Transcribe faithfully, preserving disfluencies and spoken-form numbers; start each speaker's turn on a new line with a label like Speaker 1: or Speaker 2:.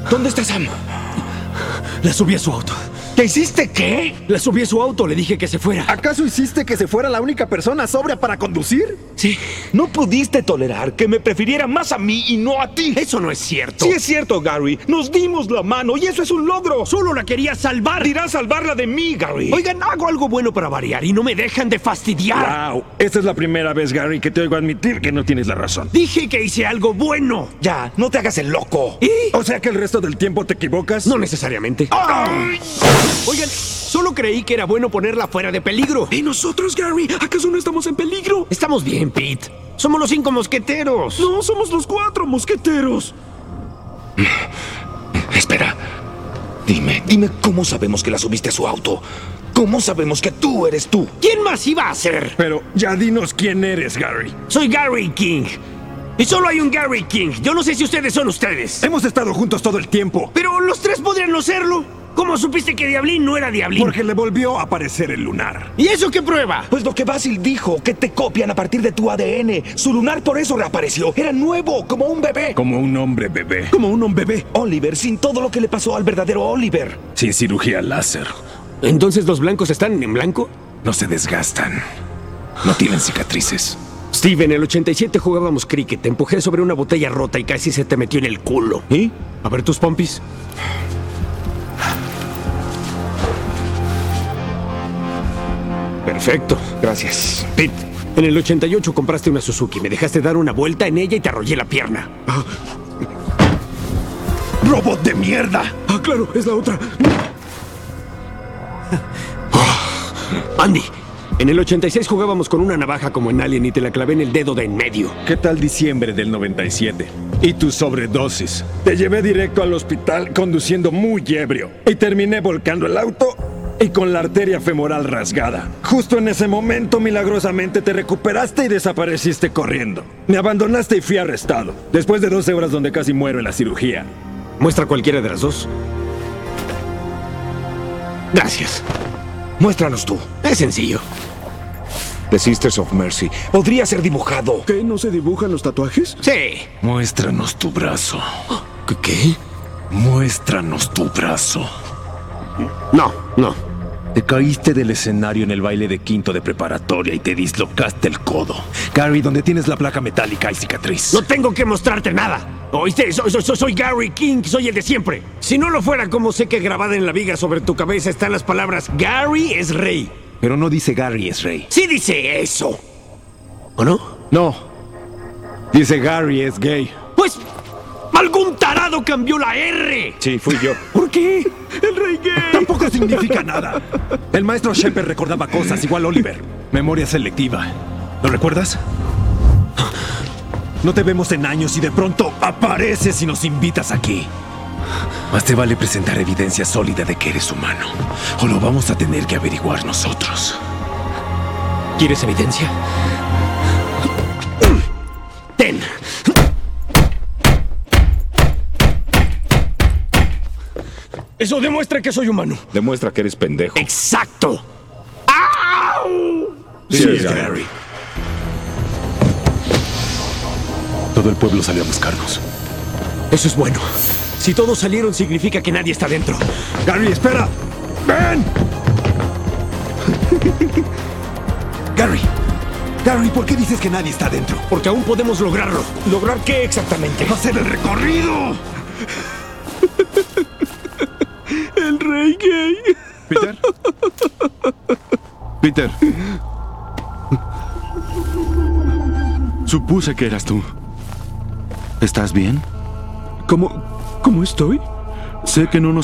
Speaker 1: ¿Dónde está Sam?
Speaker 2: La subí a su auto.
Speaker 1: ¿Qué hiciste? ¿Qué?
Speaker 2: La subí a su auto, le dije que se fuera.
Speaker 3: ¿Acaso hiciste que se fuera la única persona sobria para conducir?
Speaker 2: Sí.
Speaker 1: No pudiste tolerar que me prefiriera más a mí y no a ti.
Speaker 2: Eso no es cierto.
Speaker 1: Sí es cierto, Gary. Nos dimos la mano y eso es un logro.
Speaker 2: Solo la quería salvar.
Speaker 1: Dirás salvarla de mí, Gary.
Speaker 2: Oigan, hago algo bueno para variar y no me dejan de fastidiar.
Speaker 3: Wow, esta es la primera vez, Gary, que te oigo admitir que no tienes la razón.
Speaker 2: Dije que hice algo bueno.
Speaker 1: Ya, no te hagas el loco.
Speaker 2: ¿Y?
Speaker 3: O sea que el resto del tiempo te equivocas.
Speaker 2: No necesariamente.
Speaker 1: ¡Ay!
Speaker 2: Oigan, solo creí que era bueno ponerla fuera de peligro.
Speaker 4: ¿Y nosotros, Gary? ¿Acaso no estamos en peligro?
Speaker 2: Estamos bien, Pete. Somos los cinco mosqueteros.
Speaker 4: No, somos los cuatro mosqueteros.
Speaker 1: Espera. Dime, dime cómo sabemos que la subiste a su auto. ¿Cómo sabemos que tú eres tú?
Speaker 2: ¿Quién más iba a ser?
Speaker 3: Pero ya dinos quién eres, Gary.
Speaker 2: Soy Gary King. Y solo hay un Gary King. Yo no sé si ustedes son ustedes.
Speaker 3: Hemos estado juntos todo el tiempo.
Speaker 2: Pero los tres podrían no serlo. ¿Cómo supiste que Diablín no era Diablín?
Speaker 3: Porque le volvió a aparecer el lunar.
Speaker 2: ¿Y eso qué prueba?
Speaker 1: Pues lo que Basil dijo, que te copian a partir de tu A D N. Su lunar por eso reapareció. Era nuevo, como un bebé.
Speaker 3: Como un hombre bebé.
Speaker 4: Como un hombre bebé.
Speaker 1: Oliver, sin todo lo que le pasó al verdadero Oliver.
Speaker 3: Sin cirugía láser.
Speaker 2: ¿Entonces los blancos están en blanco?
Speaker 3: No se desgastan. No tienen cicatrices.
Speaker 2: Steve, en el ochenta y siete jugábamos cricket. Te empujé sobre una botella rota y casi se te metió en el culo.
Speaker 1: ¿Y?
Speaker 2: A ver tus pompis. Perfecto.
Speaker 1: Gracias.
Speaker 2: Pete, en el ochenta y ocho compraste una Suzuki. Me dejaste dar una vuelta en ella y te arrollé la pierna.
Speaker 3: ¡Robot de mierda!
Speaker 4: Ah, claro, es la otra.
Speaker 2: Andy, en el ochenta y seis jugábamos con una navaja como en Alien y te la clavé en el dedo de en medio.
Speaker 3: ¿Qué tal diciembre del noventa y siete? Y tu sobredosis. Te llevé directo al hospital conduciendo muy ebrio. Y terminé volcando el auto y con la arteria femoral rasgada. Justo en ese momento, milagrosamente, te recuperaste y desapareciste corriendo. Me abandonaste y fui arrestado. Después de doce horas donde casi muero en la cirugía.
Speaker 2: Muestra cualquiera de las dos. Gracias.
Speaker 1: Muéstranos tú.
Speaker 2: Es sencillo.
Speaker 1: The Sisters of Mercy. Podría ser dibujado.
Speaker 4: ¿Qué? ¿No se dibujan los tatuajes?
Speaker 2: Sí.
Speaker 3: Muéstranos tu brazo.
Speaker 2: ¿Qué? ¿Qué?
Speaker 3: Muéstranos tu brazo.
Speaker 2: No, no.
Speaker 3: Te caíste del escenario en el baile de quinto de preparatoria y te dislocaste el codo. Gary, donde tienes la placa metálica hay cicatriz.
Speaker 2: No tengo que mostrarte nada. ¿Oíste? Soy, soy, soy Gary King, soy el de siempre. Si no lo fuera, ¿cómo sé que grabada en la viga sobre tu cabeza están las palabras Gary es rey?
Speaker 3: Pero no dice Gary es rey.
Speaker 2: Sí dice eso. ¿O no?
Speaker 3: No. Dice Gary es gay.
Speaker 2: Pues algún tarado cambió la R.
Speaker 1: Sí, fui yo.
Speaker 3: ¿Por qué?
Speaker 4: ¡El rey gay!
Speaker 3: Tampoco significa nada. El maestro Shepard recordaba cosas igual Oliver. Memoria selectiva. ¿Lo recuerdas? No te vemos en años y de pronto apareces y nos invitas aquí. Más te vale presentar evidencia sólida de que eres humano. O lo vamos a tener que averiguar nosotros.
Speaker 2: ¿Quieres evidencia? Ten. Eso demuestra que soy humano.
Speaker 1: Demuestra que eres pendejo.
Speaker 2: ¡Exacto! ¡Au!
Speaker 3: Sí, es Gary. Todo el pueblo salió a buscarnos.
Speaker 2: Eso es bueno. Si todos salieron, significa que nadie está dentro.
Speaker 3: Gary, espera. ¡Ven! Gary. Gary, ¿por qué dices que nadie está dentro?
Speaker 2: Porque aún podemos lograrlo.
Speaker 1: ¿Lograr qué exactamente?
Speaker 3: ¡Hacer el recorrido!
Speaker 4: ¡El rey gay!
Speaker 3: ¿Peter? Peter.
Speaker 4: Supuse que eras tú.
Speaker 3: ¿Estás bien?
Speaker 4: ¿Cómo... cómo estoy? Sé que no nos